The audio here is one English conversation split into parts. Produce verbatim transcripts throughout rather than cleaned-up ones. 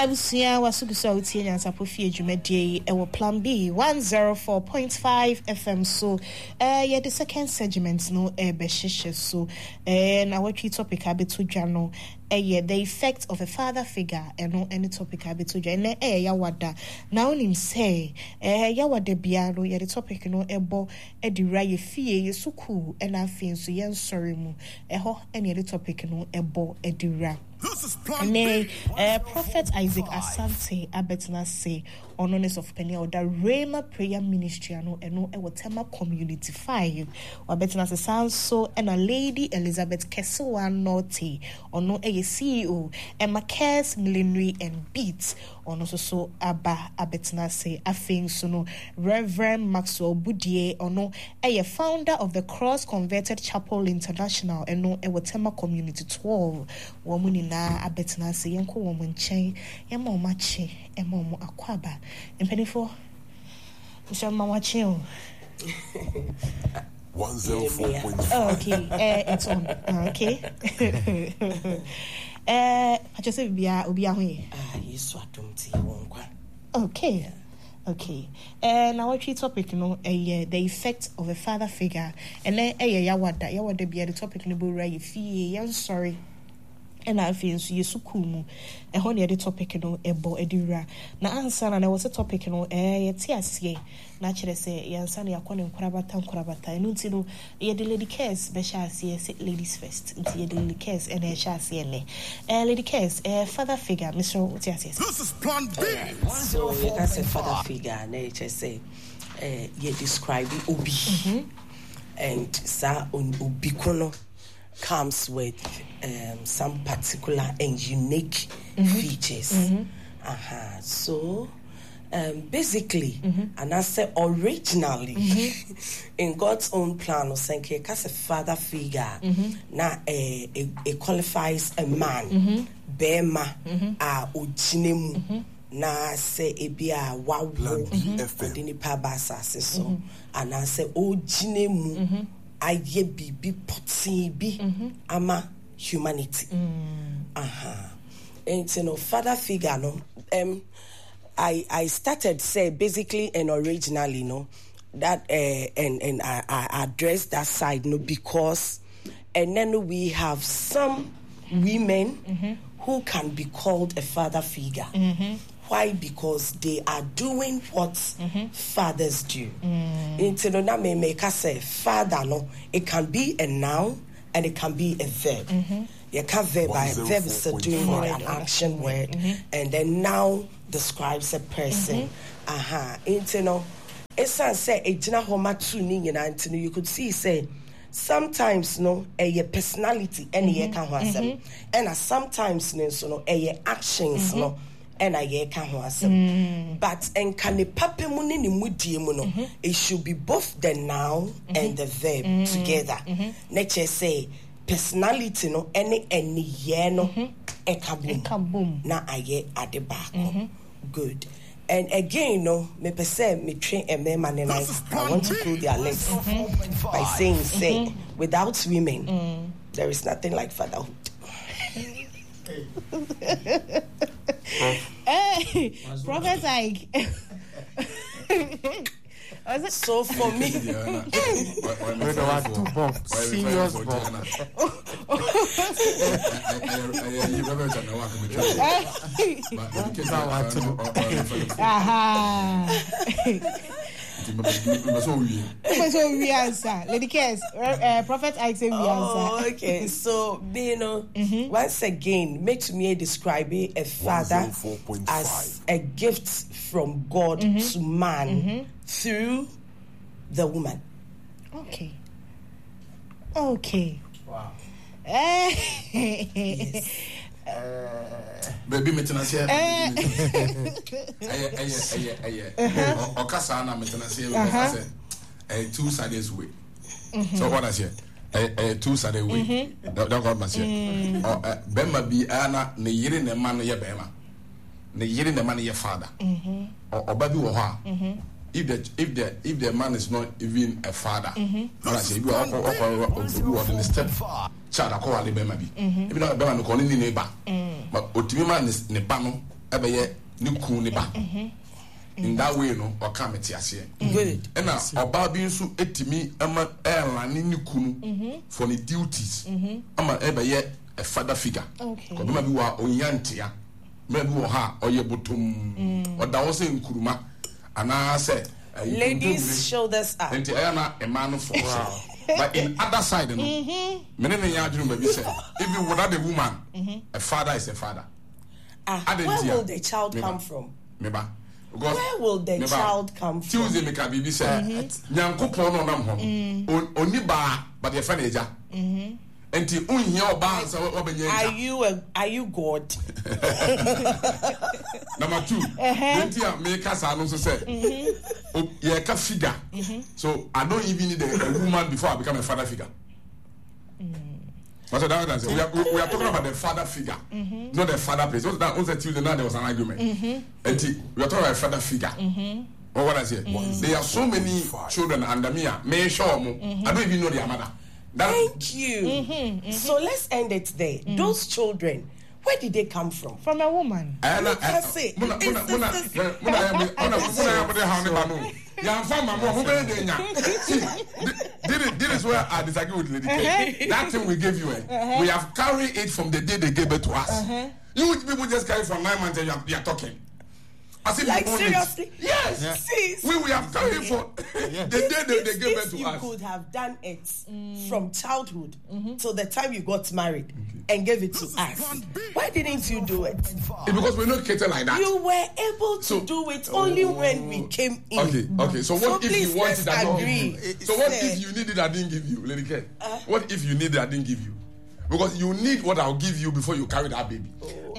Ebusia wasugusa utie nyansa pofie dwumadie e wo plan B one oh four point five F M so eh yeah the second segment no e be hihye so eh na what topic abeto dwa no eh yeah the effect of a father figure eno any topic abeto dwa na eh ya wada na onim say eh ya wada bia no yeah the topic no ebo e di raye fie yesuku e na afin so yen sorry mu eh ho any the topic no ebo e di ra. Ne uh, Prophet Isaac Asante Abetna say on honest of Penny or the Rhema Prayer Ministry ano eno e Watema Community five or Betna say sound so and a Lady Elizabeth Kesewa Norte ono e C E O Emma Cares Millinery and Beats ono so so aba Abetna say afing so no Reverend Maxwell Budie ono e founder of the Cross Converted Chapel International eno e Watema Community twelve womuni na Abetna say yenko womo nchen yema omache ema omo akwaba empenifo nso mawache o one oh four point five okay eh it's on okay eh I just say bia obi ahwe ah yesu adomti wonkwa okay okay eh now what topic no eh the effect of a father figure and eh yawada yawada bia the topic no bo rai fie yan sorry and I feel so yesukumu e ho ne the topic no ebo edira na answer na was a topic no eh yeti asie na kire se yansa na yakọ ne nkorabata nkorabata enu nti no ye the lady cares be sha asie se ladies first nti ye the lady cares and e sha asie ne eh lady cares eh father figure Mister Oti asie this is plan B so you can say father figure na e say eh ye describe obi mm-hmm. and sa on obi kono comes with um, some particular and unique mm-hmm. features. Mm-hmm. Uh-huh. So, um, basically, mm-hmm. and I say originally, mm-hmm. in God's own plan, as a father figure, mm-hmm. now a, a, a qualifies a man, mm-hmm. bema, a ujinemu. Mm-hmm. Na se ebia wawo odini pa basa so and I say ojinemu aye bibi poti bi ama humanity mm. uh-huh and you know father figure no um I I started say basically and originally you know that uh, and and I, I address that side no because and then we have some women mm-hmm. who can be called a father figure. Mm-hmm. Why? Because they are doing what mm-hmm. fathers do. Into no me make us say father no. It can be a noun and it can be a verb. Mm-hmm. You can verb by verb is a doing word, an action word, mm-hmm. and then noun describes a person. Mm-hmm. Aha. Into no. It's say a jina homa tu ni into you could see say. Sometimes no a personality any mm-hmm. can mm-hmm. and uh, sometimes no so no a actions mm-hmm. no and I can mm. but and can the pape muni ni mudie mu no it should be both the noun mm-hmm. and the verb mm-hmm. together. Mm-hmm. Nature say personality no any any ye no e kabum na aye ade baako mm-hmm. good. And again, no, me per se me train and me man and I, I want to pull their legs mm-hmm. by saying, say, mm-hmm. without women, mm. there is nothing like fatherhood. Hey, Prophet Ike. So for me, serious Lady Cares, uh, Prophet Ike said we answer. Okay, so you know, mm-hmm. once again, makes me describe a father as a gift from God mm-hmm. to man mm-hmm. through the woman. Okay. Okay. Wow. Yes. Baby maintenance here. Aye aye aye aye. Okasa na maintenance here because eh two sides way. So what I say? Eh two sides way. That what I say. Oh bema bi ana ne yire ne man ye bema. Ne yire ne man ye father. Mhm. Oba bi wo ha. Mhm. If the if the if the man is not even a father, mm-hmm. what I say, you are in the step child. I call Ali Bema bi. If not Bema, no calling ni neighbor. But Otimi man is ne bano ebeye ni kun ni ba. In that way no or come at yase. Good. And now oba bi nso etimi ama airline ni kunu for the duties. Ama ebeye a father figure. Okay. Ko bi wa onyantia. Maybe wo ha oye botom. Or da wo se nkuruma ana say ladies shoulders up. Enti ayana a man for. But in other side, you know, many mm-hmm. say, if you without a woman, mm-hmm. a father is a father. Ah, where will the child come from? Meba. Where will the Meba. child come from? Tuesday make a baby say, Nyanko pono nam home. Only ba, but the friend eja. Enti unyo ba so obenye. Are you a, are you God? Number two, enti make us announce say, yeah, ka figure. So I don't even need a, a woman before I become a father figure. But that we are we are talking about the father figure, mm-hmm. not the father place. That on the Tuesday now there was an argument. Mm-hmm. And we are talking about a father figure. Mm-hmm. Or what I say? Mm-hmm. There are so many children under me. May show mm-hmm. I don't even know their mother. That Thank you. Mm-hmm. Mm-hmm. So let's end it there. Mm-hmm. Those children, where did they come from? From a woman. I can't say. Muna muna muna muna muna muna muna muna Yan fama mo who be dey See, this, this is where I disagree with Lady K. That thing we gave you, eh, uh-huh. we have carried it from the day they gave it to us. Uh-huh. You people just carry for nine months and you are, you are talking. As if like you own seriously? It. Yes. Yeah. See, we we have carried for yeah. the day they, they gave it to you us. You could have done it mm. from childhood mm-hmm. till the time you got married okay. and gave it to us. Why didn't you do it? It's because we're not catered like that. You were able to so, do it only oh, when we came in. Okay, okay. So, so what if you wanted that? Agree. So what if you needed I didn't give you, Lady K? Uh, what if you needed I didn't give you? Because you need what I'll give you before you carry that baby. Oh, uh,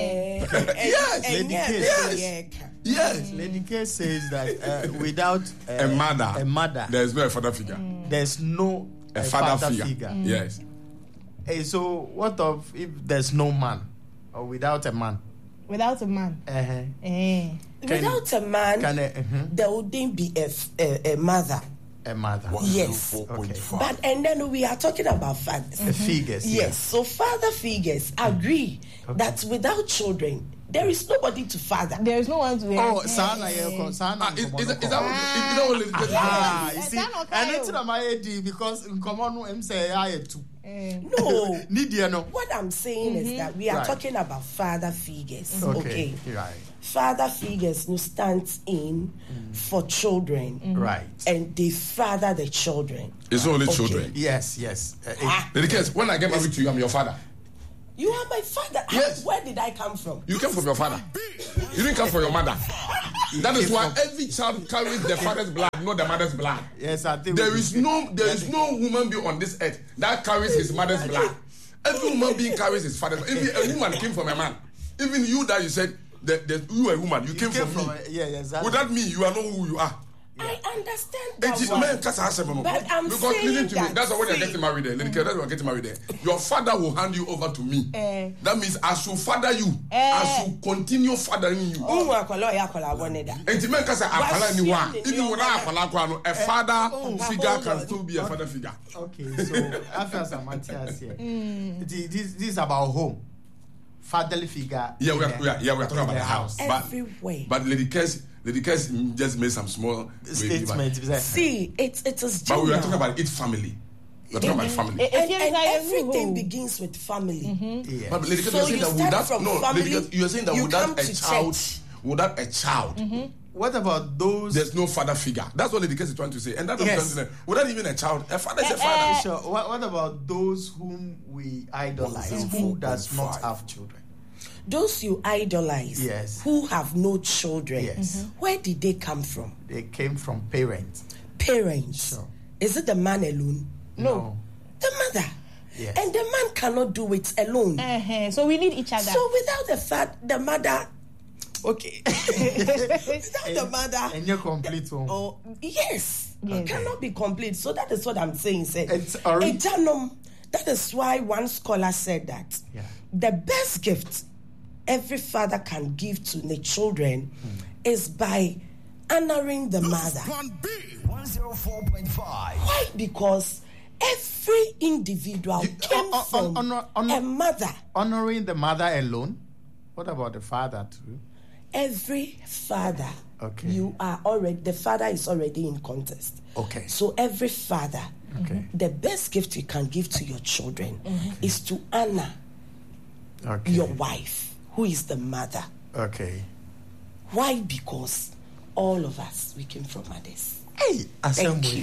yes, Lady K. Yes. Yes. Lady K says that uh, without uh, a mother, a mother, there's no a father figure. Mm. There's no a, a father, father figure. figure. Mm. Yes. Hey, so what of if there's no man or without a man? Without a man. Uh-huh. Eh. Without a man, can I, uh-huh. there wouldn't be a, a, a mother. A mother. Yes. Okay. But and then we are talking about fathers. Mm-hmm. Figures. Yes. Yeah. So father figures agree okay. that without children, there is nobody to father. There is no one to. Oh, Sana, yeah, Sana. Is that is that only? Ah, you see, I know to my A D because in common M say I too. No. Nidia no. What I'm saying mm-hmm. is that we are right. talking about father figures. Okay. okay. Right. Father figures who stands in mm. for children. Mm-hmm. Right. And they father the children. It's only okay. children. Yes, yes. Uh, ah. Because when I get married to you, I'm your father. You are my father. Yes. Where did I come from? You came from your father. You didn't come from your mother. That is why every child carries the father's blood, not the mother's blood. Yes, I think there is no there is no woman being on this earth that carries his mother's blood. Every woman being carries his father's blood. Even a woman came from a man. Even you that you said that, that you are a woman, you, you came, came from, from me. A, yeah, exactly. Would that mean you are not who you are? Yeah. I understand that one. Man, but I'm because saying listen to that me, that's why you're getting married there. Lady, that's why you're getting married there. Your father will hand you over to me. Uh, that means I should father you. Uh, I should continue fathering you. Oh. Even without a father oh, figure can still be a father figure. Okay, so after some Matthias here, this, this is about home. Fatherly figure. Yeah, we are, we are, yeah, we are talking about the house. Everywhere. But, but Lady Kes, Lady Kes just made some small statement. See, it, it is general. But we are talking about it family. We are talking about family. And, and, and everything begins with family. Mm-hmm. Yes. But Lady Kes, so you are saying that without, no, family, Lady Kes, you are saying that without a child, church. without a child, mm-hmm. What about those? There's no father figure. That's what Lady Kes is trying to say. And that's yes. what I'm trying to say. Without even a child, a father is a father. Uh, sure. What, what about those whom we idolize, mm-hmm. who does not have children? Those you idolize, yes. who have no children, yes. mm-hmm. where did they come from? They came from parents. Parents. Sure. Is it the man alone? No. no. The mother. Yes. And the man cannot do it alone. Uh-huh. So we need each other. So without the fact, the mother. Okay. Without and, the mother. And you're complete home. Oh, yes. Okay. It cannot be complete. So that is what I'm saying. Say, it's already- that is why one scholar said that yeah. the best gift every father can give to the children hmm. is by honoring the mother. one oh four point five Why? Because every individual you, came uh, uh, from honor, honor, a mother. Honoring the mother alone? What about the father too? Every father, okay, you are already, the father is already in contest. Okay. So every father, okay, the best gift you can give to your children okay. is to honor okay. your wife, who is the mother. Okay. Why? Because all of us, we came from mothers. Hey, assembly.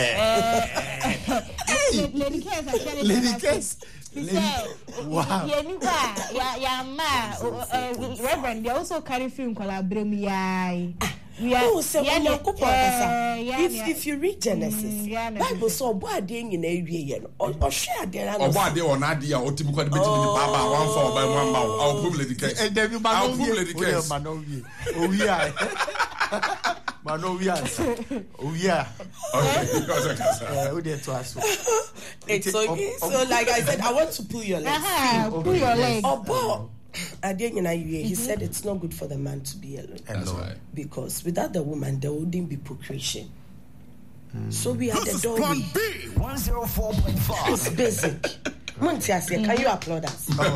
Hey, Lady Kes, Lady Kes. He said, wow. Yeah, yeah, ma, Reverend, they also carry film called Bremi. Oh, so when you go if if you read Genesis, mm, Bible so boy dey in area or share there or boy dey on adia or typical the baba one for by one bow. I'll prove Lady Kes. I'll prove Lady Kes. Oh yeah. Manovia. Oh yeah. Okay. It's okay. So like I said, I want to pull your leg. Uh-huh, pull your leg. Oh boy. At the end, he said it's not good for the man to be alone. That's right. Because without the woman, there wouldn't be procreation. Mm. So we are the This doorway. is Plan B, one oh four point five. It's basic. Montiasia, can you applaud us? Oh.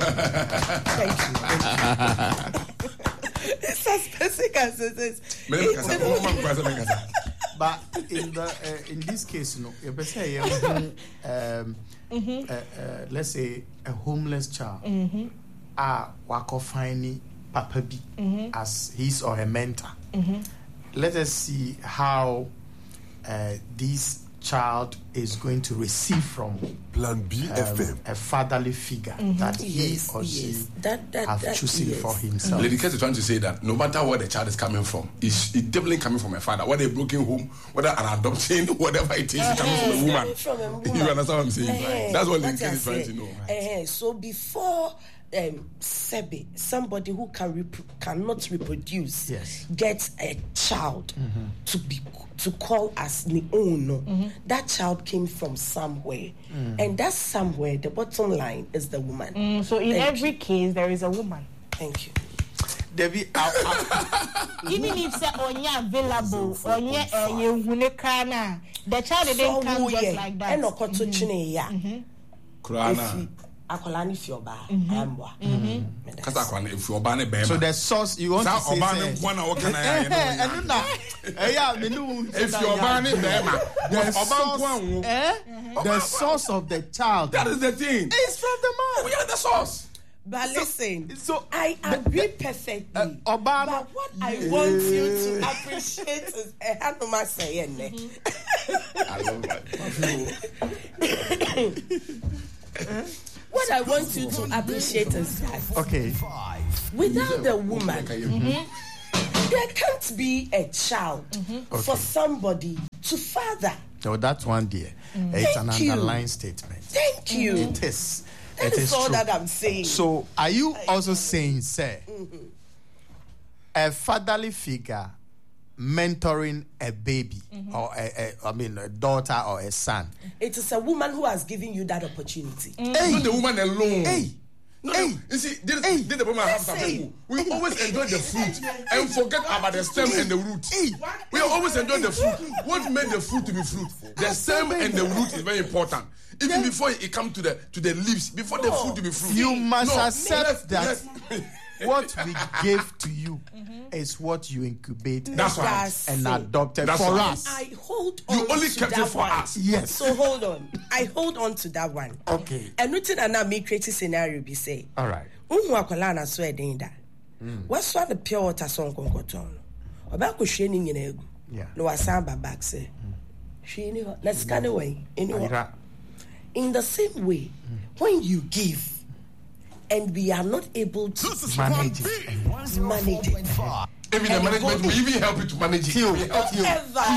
Thank you. It's as basic as it is. But in the uh, in this case, you know, you say um, mm-hmm. uh, uh, let's say a homeless child. Mm-hmm. Ah, wako finding Papa B mm-hmm. as his or her mentor. Mm-hmm. Let us see how uh, this child is going to receive from Plan B um, F M a fatherly figure mm-hmm. that yes, he or yes. she that, that, have that, chosen yes. for himself. Lady Kes is trying to say that no matter where the child is coming from, it's, it's definitely coming from a father. Whether a broken home, whether an adoption, whatever it is, it's coming from a woman. From a woman. You understand what I'm saying? Uh-huh. That's what Lady That's Kes is trying to know. Uh-huh. So before um, Sebi, somebody who can rep- cannot reproduce, yes. gets a child mm-hmm. to be to call as the owner, mm-hmm. that child came from somewhere, mm. and that somewhere, the bottom line is the woman. Mm, so in Thank every you. case, there is a woman. Thank you. Debbie, even if say onya available, onya ehune kana, the child didn't come just like that. Eno koto chine ya. Kurana. Akola ni fioba, ambwa. Kasa akola if you oba ne bema. So the source you want to say oba ne kwana wo kana ya eh enu na eh ya me nu if you oba ne bema oba kwan eh the source of the child, that is the thing, it's from the man. We are the source. But so, listen, so I agree perfectly. Uh, Obama, but what I yeah. want you to appreciate is a hanuma saying. I love that. What I want you to appreciate is that okay, without the woman, mm-hmm. there can't be a child mm-hmm. okay. for somebody to father. So that's one dear. Mm-hmm. It's Thank an underlying you. Statement. Thank you. It is. That it is, is all true. that I'm saying. So, are you also saying, sir, mm-hmm. a fatherly figure mentoring a baby mm-hmm. or a, a, I mean, a daughter or a son? It is a woman who has given you that opportunity. Mm. Hey. Not the woman alone. Hey. No, hey. no. You see, did, hey. did the woman have something? We always enjoy the fruit and forget about the stem and the root. Hey. We always enjoy the fruit. What made the fruit to be fruit? The stem and the root is very important. Even yeah. before it comes to the to the leaves, before no. the fruit to be fruit. You must no. accept yes. that yes. what we gave to you mm-hmm. is what you incubate That's right. and adopted That's for right. us. I hold on you only to kept that it for one. us. Yes. So hold on. I hold on to that one. Okay. And nothing and now me create a scenario be say. All right. Unhu akola na so edin da. What's what the pure water song konkoton. Oba ko hwe ni nyina egu. Yeah. No asamba back say. Hwe ni ho. Let's scan away. In the same way, mm. when you give and we are not able to manage it, manage it. Even the management will even help you to manage it. You, we help you.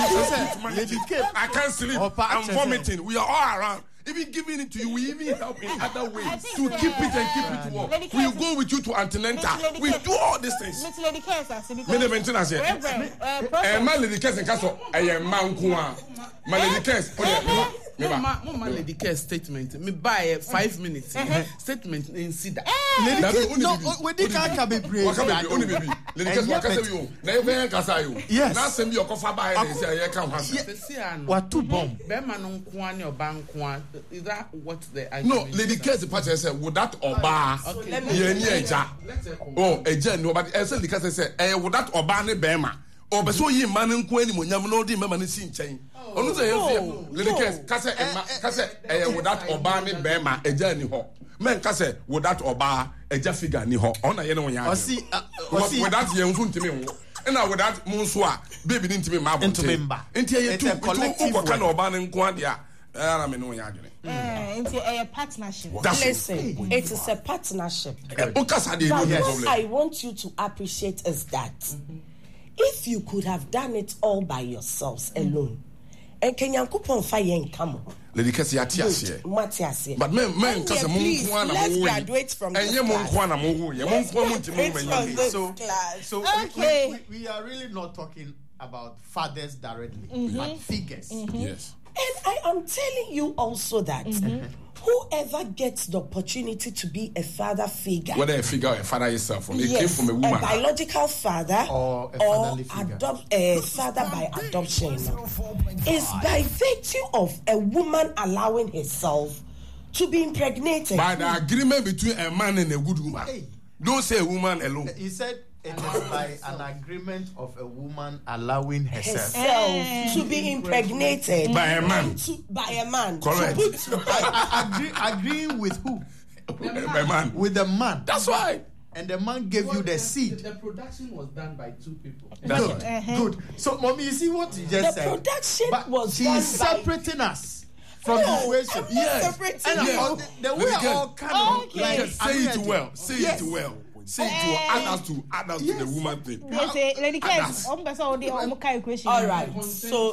I can't sleep. I'm vomiting. We are all around. Even giving it to you, we even help in other ways to keep it and keep it warm. We go with you to antenatal. We do all these things. Miss Lady Kes, Many maintenance here. And my Lady Kes and Castle, I am Mankua. My Lady Kes. Mama, Mama, Lady Care statement. Me buy five minutes. Statement in Sida. Lady That's Care, only no, baby. we did can't be brave. Waka baby, only baby. Lady Care, waka say you. Na even kasa you. Yes. Na send your cover by and say I can't have. What two bomb? Bema no kwani or bankwa. Is that what the No, Lady Care the part say would that oba. Ye ni eja. Oh, eja no but I say Lady Care say eh would that oba ne bema. O be so yi man nko ani monyam no di mema ne si nchen. Onu say you Lady Care ka say ka say eh would that oba ne bema eja ni ho. Men ka say would that oba eja figure ni ho. Ona ye no nya. O see, o see with that ye nso ntimi ho. And with that mo so a baby didn't me ma into member. Nti ye It's tu a collective ko ka na work. oba ne nko ade a. Eh na me no nya adwene. Eh, into a partnership. That's Listen, it is a partnership. O kasa de no But what problem. I want you to appreciate is that mm-hmm. if you could have done it all by yourselves mm-hmm. alone, and Kenyankupon fire come. Lady Kesi ati ase. But men men kasa mo nko na mo wo. Graduate from this Enye mo class. nko na mo wo. Ye mo nko mo ntimi mo From menye. this So, class. so Okay. we, we, we are really not talking about fathers directly, Mm-hmm. but figures. Yes. And I am telling you also that Mm-hmm. whoever gets the opportunity to be a father figure, Whether a figure or a father yourself, it yes, came from a woman. biological father Or a fatherly figure. adopt a father by adoption, is by virtue of a woman allowing herself to be impregnated. By the agreement between a man and a good woman. Hey. Don't say a woman alone. He said it is by an agreement of a woman allowing herself. herself to be impregnated By a man. to, by a man. Correct. To put to bed. Agree, agreeing with who? A man. With the man. That's why. And the man gave you the seed. The production was done by two people. That's Good, right. good. So, mommy, you see what you just The said. production But was she done is by- separating us from No, the situation. I'm not separating And you. uh, the, the way Let me all get- kind of Okay. like Yes, say it agreed. well. Say Yes. it well. Say it to add us to add us to the woman thing. They say, Lady Care, Others. on person all the on kind equation. All right. So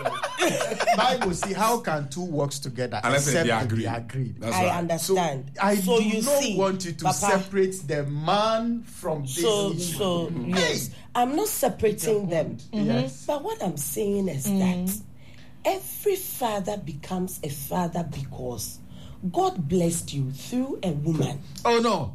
Bible see how can two works together Unless they except if agree. they agreed. That's I right. understand. I so do you not see, want you to Papa, separate the man from this So, issue. so yes, I'm not separating them. Yes. But what I'm saying is that every father becomes a father because God blessed you through a woman. Oh no.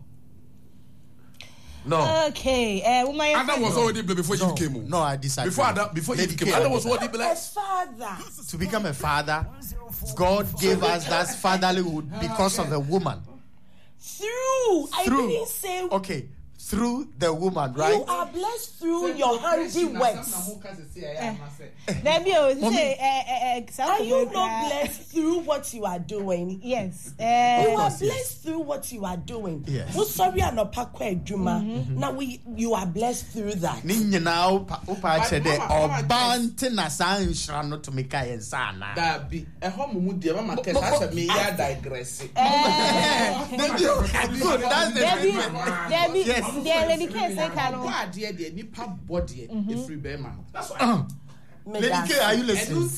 No. Okay, uh, woman, Adam was already blessed before No, you came home. no, I disagree. Before Adam, before Lady you came, Care. Adam was already A blessed. father. To become a father, God gave us that fatherlyhood because of a woman. Through. I Through. didn't say Okay, through the woman, right? you are blessed through your handiworks. There be a say, uh, uh, Are you not blessed through what you are doing? Yes. You Uh, are course, blessed yes. through what you are doing. Yes. Oh, sorry, I'm not Juma. Now we, you are blessed through that. Ne nyinaa wopa wopa akyerɛ dɛ Mama, mama, ɔbaa nte na saa nhyira no to meka yɛ nsa anaa. Dabi, a home mu dear, Mama Kess has a me ya digress. Good, that's the there be, statement. there be, Yes. there Lady Care say, can Why, dear, dear, nipa body, a free bear man. Uh, May Lady that- K, are you listening?